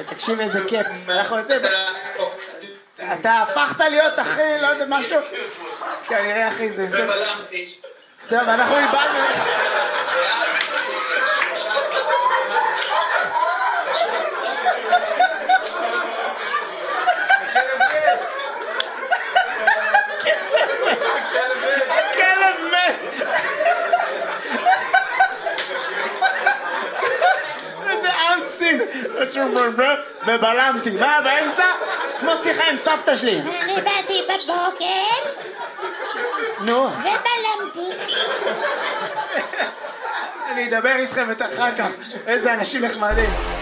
תקשיב איזה כיף. אנחנו עושים... אתה הפכת להיות אחי, לא יודע, משהו... כנראה אחי זה... ובלמתי. טוב, אנחנו איבדנו... הכלב מת! איזה ארצים! ובלמתי, מה באמצע? כמו שיחה עם סבתא שלי. אני באתי בבוקר נו. ובלמתי. אני אדבר איתכם את אחר כך. איזה אנשים נחמדים.